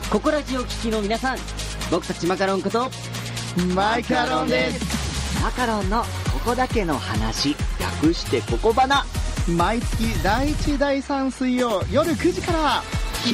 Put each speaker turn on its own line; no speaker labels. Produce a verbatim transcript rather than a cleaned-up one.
ココラジを聴きの皆さん、僕たちマカロンこと
マイカロンです。
マカロンのここだけの話、略してここばな。
毎月だいいちだいさん水曜夜くじから